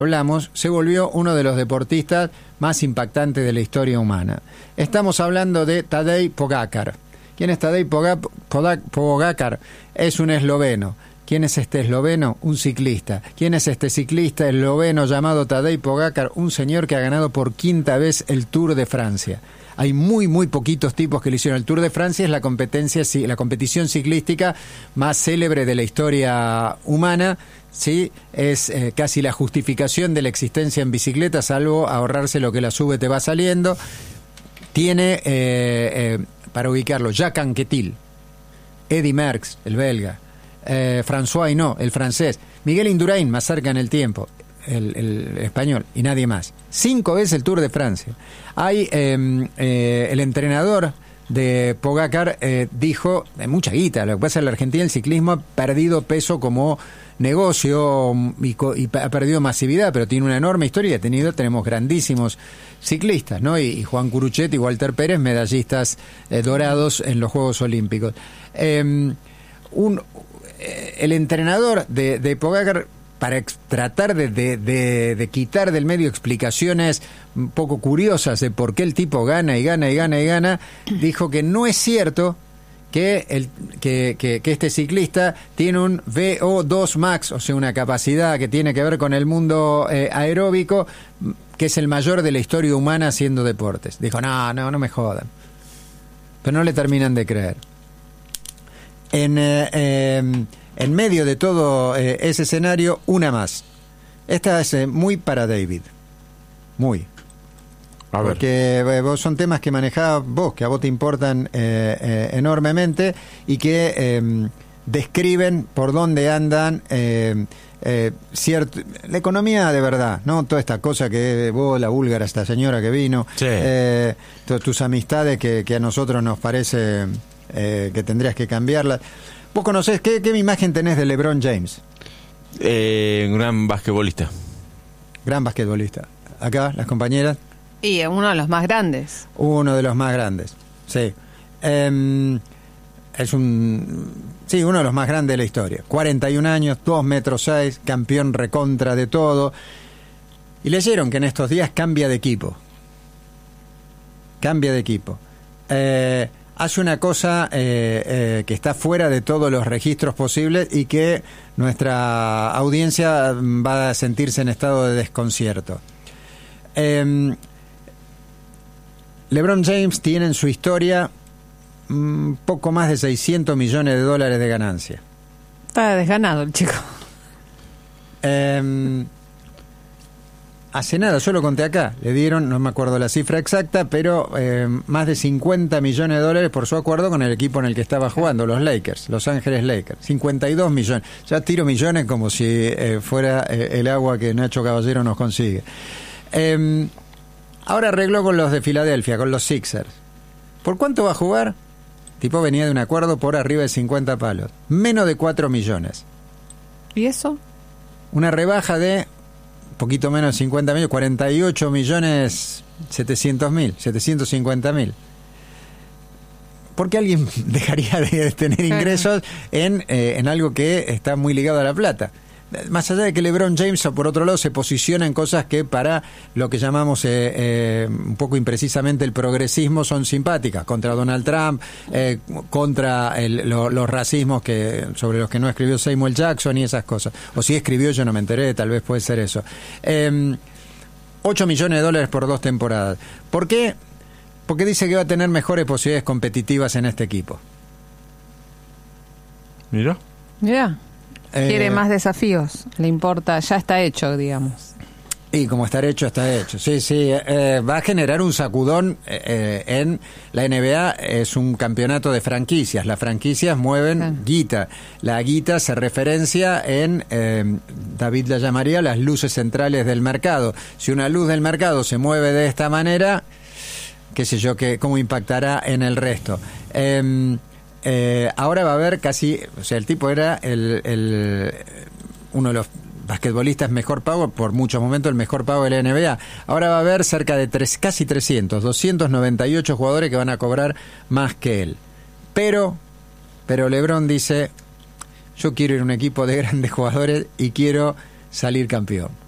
hablamos, se volvió uno de los deportistas más impactantes de la historia humana. Estamos hablando de Tadej Pogačar. ¿Quién es Tadej Pogačar? Es un esloveno. ¿Quién es este esloveno? Un ciclista. ¿Quién es este ciclista esloveno llamado Tadej Pogačar? Un señor que ha ganado por quinta vez el Tour de Francia. Hay muy poquitos tipos que lo hicieron. El Tour de Francia es la competición ciclística más célebre de la historia humana. Sí, es casi la justificación de la existencia en bicicleta, salvo ahorrarse lo que la sube te va saliendo. Tiene, para ubicarlo, Jacques Anquetil, Eddy Merckx, el belga, François Hinault, el francés, Miguel Indurain, más cerca en el tiempo, el español, y nadie más. 5 veces el Tour de Francia. Hay el entrenador de Pogačar dijo, mucha guita, lo que pasa es que la Argentina, el ciclismo ha perdido peso como negocio y ha perdido masividad, pero tiene una enorme historia. Tenemos grandísimos ciclistas, ¿no? Y Juan Curuchet y Walter Pérez, medallistas dorados en los Juegos Olímpicos. El entrenador de Pogačar, para tratar de quitar del medio explicaciones un poco curiosas de por qué el tipo gana, dijo que no es cierto que este ciclista tiene un VO2 max, o sea, una capacidad que tiene que ver con el mundo aeróbico, que es el mayor de la historia humana haciendo deportes. Dijo, no me jodan. Pero no le terminan de creer. En medio de todo ese escenario, una más. Esta es muy para David. Muy. A ver. Porque vos son temas que manejás vos, que a vos te importan enormemente y que describen por dónde andan la economía de verdad, ¿no? Toda esta cosa que vos, la búlgara, esta señora que vino, sí. Tus amistades que a nosotros nos parece que tendrías que cambiarlas. ¿Vos conocés qué imagen tenés de LeBron James? Un gran basquetbolista. Gran basquetbolista. Acá, las compañeras. Y uno de los más grandes. Uno de los más grandes, sí. Es uno de los más grandes de la historia. 41 años, 2,6 metros, campeón recontra de todo. Y leyeron que en estos días cambia de equipo. Hace una cosa que está fuera de todos los registros posibles y que nuestra audiencia va a sentirse en estado de desconcierto. LeBron James tiene en su historia poco más de $600 millones de ganancia. Está desganado el chico. Hace nada, yo lo conté acá, le dieron, no me acuerdo la cifra exacta, pero más de $50 millones por su acuerdo con el equipo en el que estaba jugando, los Lakers, Los Ángeles Lakers. 52 millones. Ya tiro millones como si fuera el agua que Nacho Caballero nos consigue. Ahora arregló con los de Filadelfia, con los Sixers. ¿Por cuánto va a jugar? El tipo venía de un acuerdo por arriba de 50 palos. Menos de 4 millones. ¿Y eso? Una rebaja de poquito menos de 50 millones, 48 millones 750.000. ¿Por qué alguien dejaría de tener ingresos en algo que está muy ligado a la plata? Más allá de que LeBron James, por otro lado, se posiciona en cosas que para lo que llamamos un poco imprecisamente el progresismo son simpáticas, contra Donald Trump, contra los racismos sobre los que no escribió Samuel Jackson y esas cosas. O si escribió, yo no me enteré, tal vez puede ser eso. $8 millones por 2 temporadas. ¿Por qué? Porque dice que va a tener mejores posibilidades competitivas en este equipo. Mira. Quiere más desafíos, le importa, ya está hecho, digamos. Y como estar hecho, está hecho. Sí, va a generar un sacudón en la NBA. Es un campeonato de franquicias. Las franquicias mueven guita. La guita se referencia en, David la llamaría, las luces centrales del mercado. Si una luz del mercado se mueve de esta manera, qué sé yo, cómo impactará en el resto. Ahora va a haber casi, o sea, el tipo era uno de los basquetbolistas mejor pago, por muchos momentos el mejor pago de la NBA. Ahora va a haber cerca de casi 298 jugadores que van a cobrar más que él. Pero LeBron dice, yo quiero ir a un equipo de grandes jugadores y quiero salir campeón.